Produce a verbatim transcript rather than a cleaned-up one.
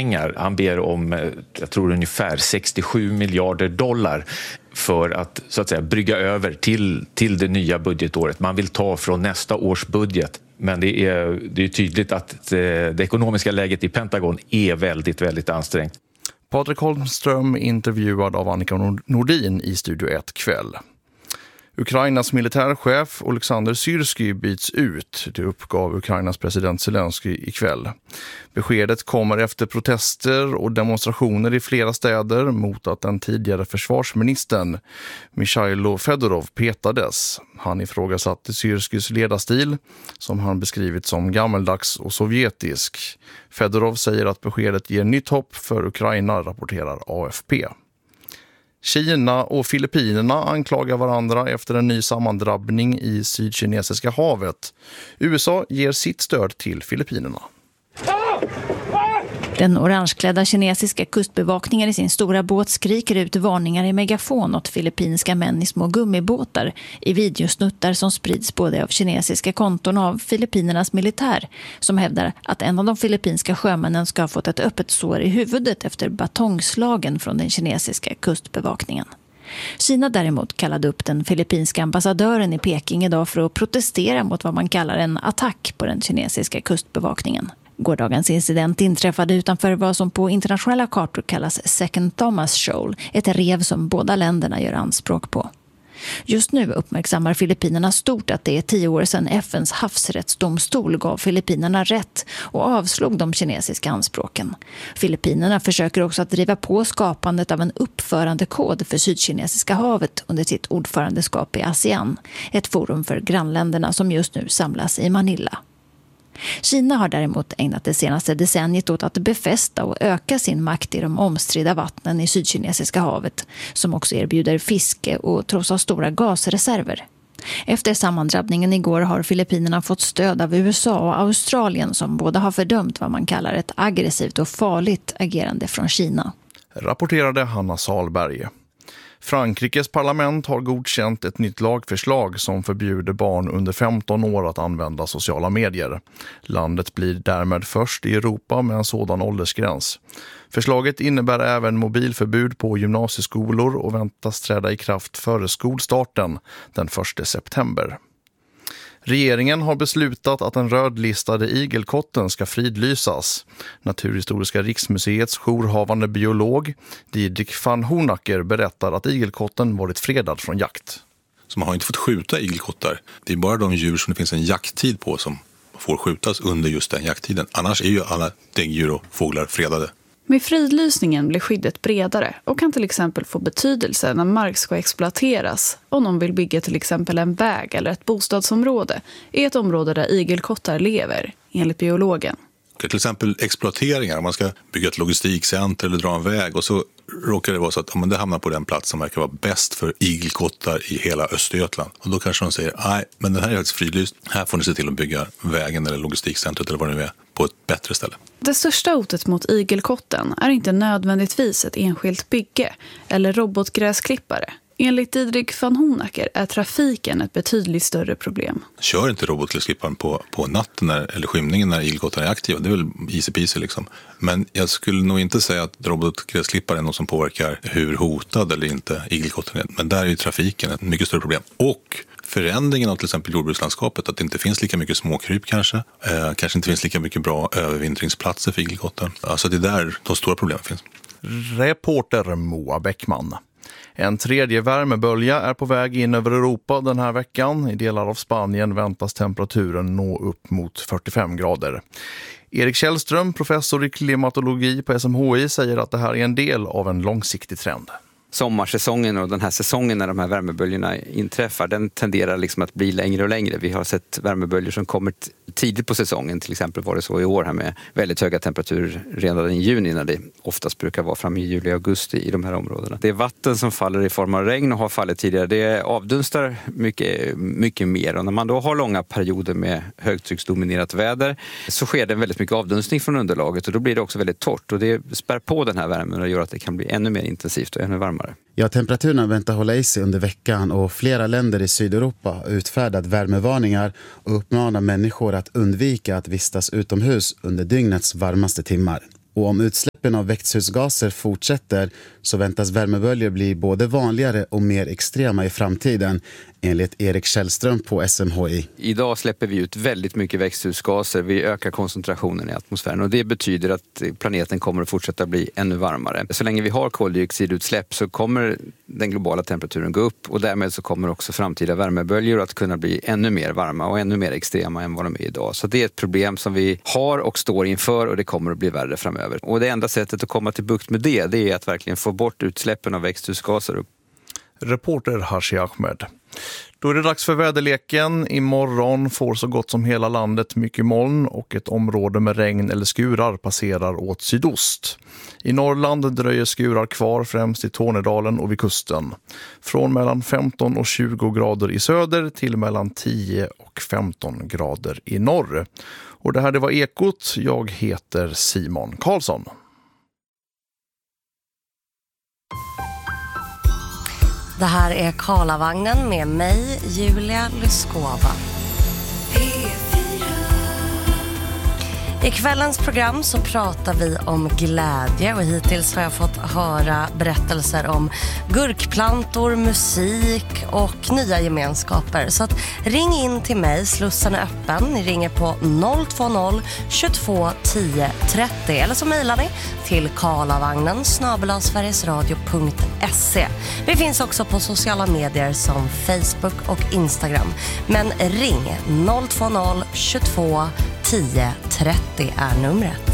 pengar. Han ber om, jag tror ungefär sextiosju miljarder dollar för att så att säga brygga över till, till det nya budgetåret. Man vill ta från nästa års budget. Men det är, det är tydligt att det, det ekonomiska läget i Pentagon är väldigt, väldigt ansträngt. Patrik Holmström intervjuad av Annika Nordin i Studio ett kväll. Ukrainas militärchef Oleksandr Syrskij byts ut, det uppgav Ukrainas president Zelensky ikväll. Beskedet kommer efter protester och demonstrationer i flera städer mot att den tidigare försvarsministern Mikhailo Fedorov petades. Han ifrågasatte Syrskijs ledarstil som han beskrivit som gammeldags och sovjetisk. Fedorov säger att beskedet ger nytt hopp för Ukraina, rapporterar A F P. Kina och Filippinerna anklagar varandra efter en ny sammandrabbning i Sydkinesiska havet. U S A ger sitt stöd till Filippinerna. Den orangeklädda kinesiska kustbevakningen i sin stora båt skriker ut varningar i megafon åt filippinska män i små gummibåtar i videosnuttar som sprids både av kinesiska konton och av Filippinernas militär som hävdar att en av de filippinska sjömännen ska ha fått ett öppet sår i huvudet efter batongslagen från den kinesiska kustbevakningen. Kina däremot kallade upp den filippinska ambassadören i Peking idag för att protestera mot vad man kallar en attack på den kinesiska kustbevakningen. Gårdagens incident inträffade utanför vad som på internationella kartor kallas Second Thomas Shoal, ett rev som båda länderna gör anspråk på. Just nu uppmärksammar Filippinerna stort att det är tio år sedan F N:s havsrättsdomstol gav Filippinerna rätt och avslog de kinesiska anspråken. Filippinerna försöker också att driva på skapandet av en uppförandekod för Sydkinesiska havet under sitt ordförandeskap i ASEAN, ett forum för grannländerna som just nu samlas i Manila. Kina har däremot ägnat det senaste decenniet åt att befästa och öka sin makt i de omstridda vattnen i Sydkinesiska havet, som också erbjuder fiske och tros ha stora gasreserver. Efter sammandrabbningen igår har Filippinerna fått stöd av U S A och Australien som båda har fördömt vad man kallar ett aggressivt och farligt agerande från Kina. Rapporterade Hanna Salberg. Frankrikes parlament har godkänt ett nytt lagförslag som förbjuder barn under femton år att använda sociala medier. Landet blir därmed först i Europa med en sådan åldersgräns. Förslaget innebär även mobilförbud på gymnasieskolor och väntas träda i kraft före skolstarten den första september. Regeringen har beslutat att den rödlistade igelkotten ska fridlysas. Naturhistoriska riksmuseets jourhavande biolog Didrik van Honacker berättar att igelkotten varit fredad från jakt. Så man har inte fått skjuta igelkottar. Det är bara de djur som det finns en jakttid på som får skjutas under just den jakttiden. Annars är ju alla däggdjur och fåglar fredade. Med fridlysningen blir skyddet bredare och kan till exempel få betydelse när mark ska exploateras. Om någon vill bygga till exempel en väg eller ett bostadsområde i ett område där igelkottar lever, enligt biologen. Till exempel exploateringar, om man ska bygga ett logistikcenter eller dra en väg och så råkar det vara så att ja, det hamnar på den plats som verkar vara bäst för igelkottar i hela Östergötland. Och då kanske de säger, nej men den här är faktiskt fridlyst, här får ni se till att bygga vägen eller logistikcentret eller vad det nu är på ett bättre ställe. Det största hotet mot igelkotten är inte nödvändigtvis ett enskilt bygge eller robotgräsklippare. Enligt Didrik van Honacker är trafiken ett betydligt större problem. Kör inte robotgräsklipparen på, på natten när, eller skymningen när igelkottarna är aktiva. Det är väl easy peasy liksom. Men jag skulle nog inte säga att robotgräsklipparen är något som påverkar hur hotad eller inte igelkotten är. Men där är ju trafiken ett mycket större problem. Och förändringen av till exempel jordbrukslandskapet, att det inte finns lika mycket småkryp kanske. Eh, kanske inte finns lika mycket bra övervintringsplatser för igelkotten. Alltså det är där de stora problemen finns. Reporter Moa Bäckman. En tredje värmebölja är på väg in över Europa den här veckan. I delar av Spanien väntas temperaturen nå upp mot fyrtiofem grader. Erik Källström, professor i klimatologi på S M H I, säger att det här är en del av en långsiktig trend. Sommarsäsongen och den här säsongen när de här värmeböljorna inträffar, den tenderar liksom att bli längre och längre. Vi har sett värmeböljor som kommer tidigt på säsongen. Till exempel var det så i år här med väldigt höga temperaturer redan i juni när det oftast brukar vara fram i juli och augusti i de här områdena. Det är vatten som faller i form av regn och har fallit tidigare. Det avdunstar mycket, mycket mer. Och när man då har långa perioder med högtrycksdominerat väder så sker det väldigt mycket avdunstning från underlaget och då blir det också väldigt torrt. Och det spär på den här värmen och gör att det kan bli ännu mer intensivt och ännu varmare. Ja, temperaturerna väntar hålla i sig under veckan och flera länder i Sydeuropa har utfärdat värmevarningar och uppmanar människor att undvika att vistas utomhus under dygnets varmaste timmar. Och om utsläpp utsläppen av växthusgaser fortsätter så väntas värmeböljor bli både vanligare och mer extrema i framtiden, enligt Erik Källström på S M H I. Idag släpper vi ut väldigt mycket växthusgaser. Vi ökar koncentrationen i atmosfären och det betyder att planeten kommer att fortsätta bli ännu varmare. Så länge vi har koldioxidutsläpp så kommer den globala temperaturen gå upp och därmed så kommer också framtida värmeböljor att kunna bli ännu mer varma och ännu mer extrema än vad de är idag. Så det är ett problem som vi har och står inför och det kommer att bli värre framöver. Och det enda sättet att komma till bukt med det, det är att verkligen få bort utsläppen av växthusgaser. Reporter Hashi Ahmed. Då är det dags för väderleken. Imorgon får så gott som hela landet mycket moln och ett område med regn eller skurar passerar åt sydost. I Norrland dröjer skurar kvar främst i Tornedalen och vid kusten. Från mellan femton och tjugo grader i söder till mellan tio och femton grader i norr. Och det här det var Ekot. Jag heter Simon Karlsson. Det här är Karlavagnen med mig, Julia Lyskova. I kvällens program så pratar vi om glädje och hittills har jag fått höra berättelser om gurkplantor, musik och nya gemenskaper. Så att ring in till mig, slussen är öppen. Ni ringer på noll två noll tjugotvå tio trettio eller så mejlar ni till karlavagnen snabel-a sverigesradio punkt se. Vi finns också på sociala medier som Facebook och Instagram. Men ring noll två noll tjugotvå tio trettio är numret.